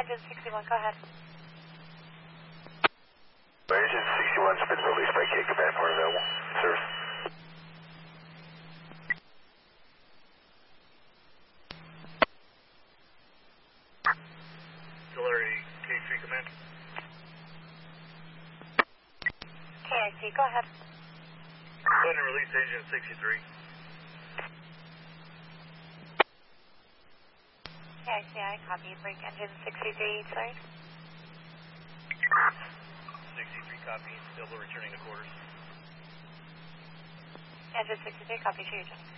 Engine 61, go ahead. Engine 61's been released by Cape Command for available. Service. Auxiliary K3 Command. KIC, go ahead. Go ahead and release Engine 63. KICI, copy. Break Engine 63, sorry. 63 copy. Still returning to quarters. Engine 63, copy. Shoot your